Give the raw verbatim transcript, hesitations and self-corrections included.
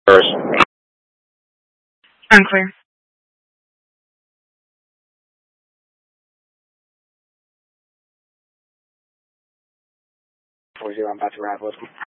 First. Unclear. four zero, I'm about to ride with them.